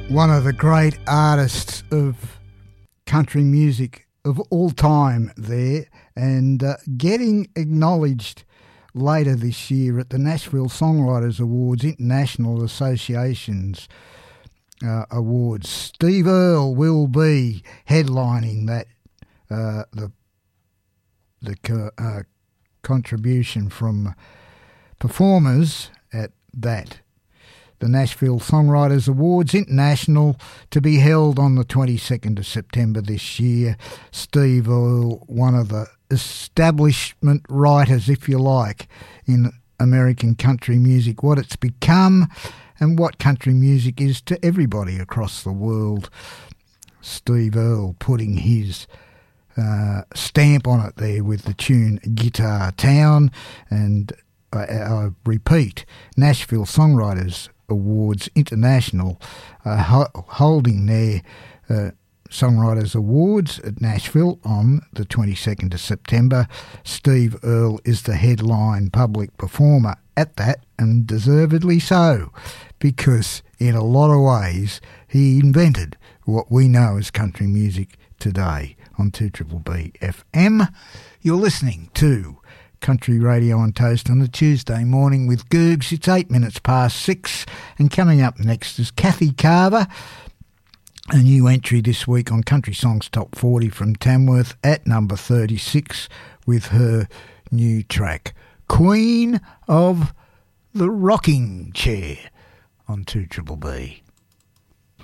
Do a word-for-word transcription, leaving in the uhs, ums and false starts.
One of the great artists of country music of all time there, and uh, getting acknowledged later this year at the Nashville Songwriters Awards, International Associations uh, Awards. Steve Earle will be headlining that, uh, the the co- uh, contribution from performers at that. The Nashville Songwriters Awards International, to be held on the twenty-second of September this year. Steve Earle, one of the establishment writers, if you like, in American country music, what it's become and what country music is to everybody across the world. Steve Earle putting his uh, stamp on it there with the tune Guitar Town. And I, I repeat, Nashville Songwriters Awards International uh, ho- holding their uh, Songwriters Awards at Nashville on the twenty-second of September. Steve Earle is the headline public performer at that, and deservedly so, because in a lot of ways he invented what we know as country music today. On two B B B F M, you're listening to Country Radio on Toast on a Tuesday morning with Googs. It's eight minutes past six, and coming up next is Kathy Carver, a new entry this week on Country Songs Top forty from Tamworth at number thirty-six with her new track, Queen of the Rocking Chair, on two B B B.